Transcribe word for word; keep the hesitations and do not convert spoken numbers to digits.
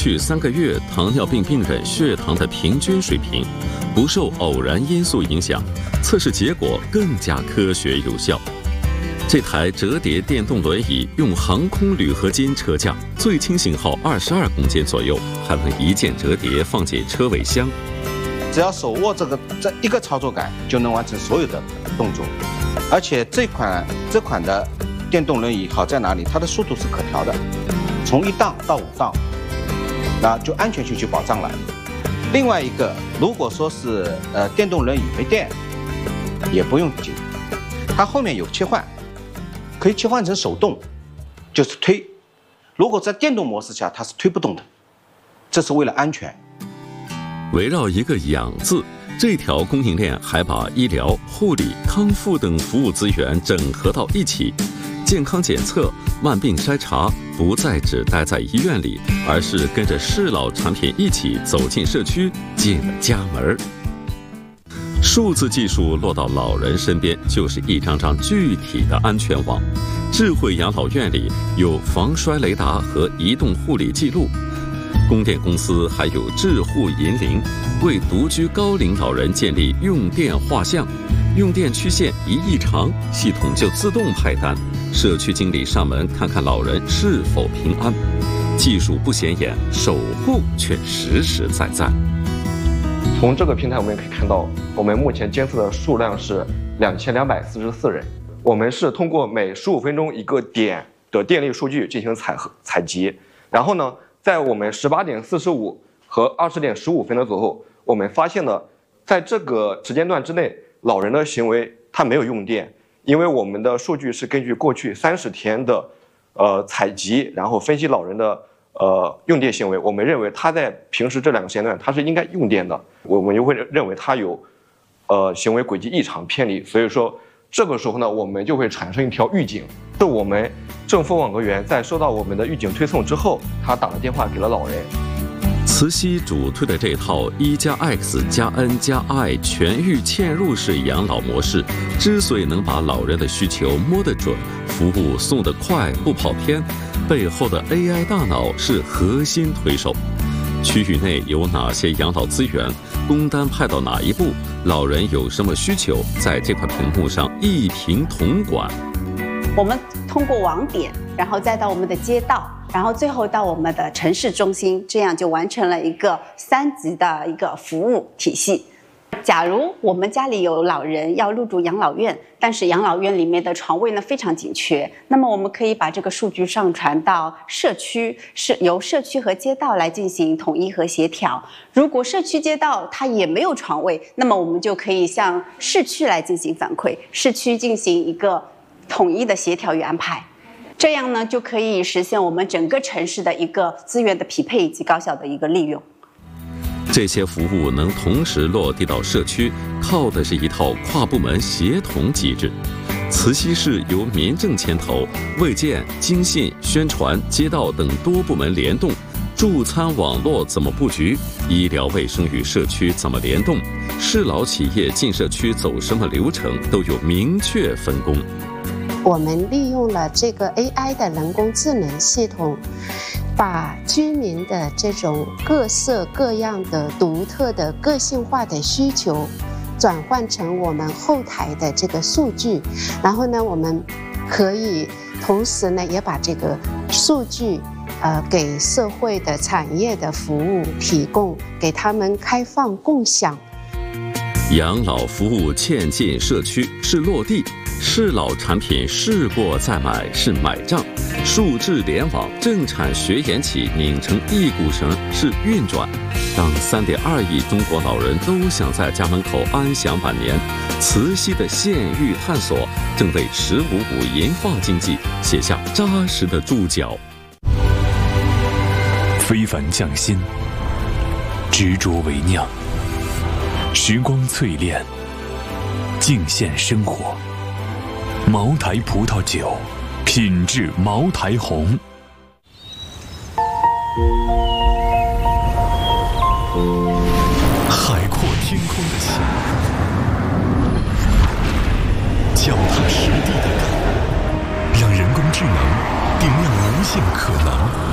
去三个月糖尿病病人血糖的平均水平，不受偶然因素影响，测试结果更加科学有效。这台折叠电动轮椅用航空铝合金车架，最轻型号二十二公斤左右，还能一键折叠放进车尾箱。 只要手握这个这一个操作杆，就能完成所有的动作。而且这款这款的电动轮椅好在哪里？它的速度是可调的，从一档到五档，那就安全性就保障了。另外一个，如果说是呃电动轮椅没电，也不用紧，它后面有切换。可以切换成手动，就是推。如果在电动模式下，它是推不动的，这是为了安全。 围绕一个“养”字，这条供应链还把医疗、护理、康复等服务资源整合到一起。健康检测、慢病筛查不再只待在医院里，而是跟着适老产品一起走进社区，进了家门。数字技术落到老人身边，就是一张张具体的安全网。智慧养老院里有防摔雷达和移动护理记录，供电公司还有智护引领，为独居高龄老人建立用电画像，用电曲线一异常，系统就自动派单，社区经理上门看看老人是否平安。技术不显眼，守护却实实在在。 从这个平台我们也可以看到，我们目前监测的数量是两千两百四十四人。我们是通过每十五分钟一个点的电力数据进行采采集，然后呢，在我们十八点四十五和二十点十五分的左右，我们发现了在这个时间段之内，老人的行为他没有用电，因为我们的数据是根据过去三十天的呃采集，然后分析老人的呃用电行为，我们认为他在平时这两个时间段他是应该用电的，我们就会认为他有呃行为轨迹异常偏离，所以说这个时候呢，我们就会产生一条预警，是我们政府网格员在收到我们的预警推送之后，他打了电话给了老人。 慈禧主推的这套一加 X 加 N 加 I 全域嵌入式养老模式，之所以能把老人的需求摸得准，服务送得快不跑偏，背后的 A I 大脑是核心推手。区域内有哪些养老资源？工单派到哪一步？老人有什么需求？在这块屏幕上一屏统管。 我们通过网点，然后再到我们的街道，然后最后到我们的城市中心，这样就完成了一个三级的一个服务体系。假如我们家里有老人要入住养老院，但是养老院里面的床位呢非常紧缺，那么我们可以把这个数据上传到社区，是由社区和街道来进行统一和协调。如果社区街道它也没有床位，那么我们就可以向市区来进行反馈，市区进行一个统一的协调与安排。这样呢，就可以实现我们整个城市的一个资源的匹配以及高效的一个利用。 这些服务能同时落地到社区，靠的是一套跨部门协同机制。慈溪市由民政牵头，卫健、经信、宣传、街道等多部门联动。助餐网络怎么布局？医疗卫生与社区怎么联动？适老企业进社区走什么流程，都有明确分工。 我们利用了这个 A I 的人工智能系统，把居民的这种各色各样的独特的个性化的需求转换成我们后台的这个数据，然后呢，我们可以同时呢也把这个数据呃给社会的产业的服务提供，给他们开放共享。 养老服务嵌进社区是落地，适老产品试过再买是买账，数智联网政产学研企拧成一股绳是运转。当三点二亿中国老人都想在家门口安享晚年，慈溪的县域探索正为“十五五”银发经济写下扎实的注脚。 非凡匠心，执着为酿，时光淬炼，敬献生活。茅台葡萄酒，品质茅台红。海阔天空的想，脚踏实地的看，让人工智能点亮无限可能。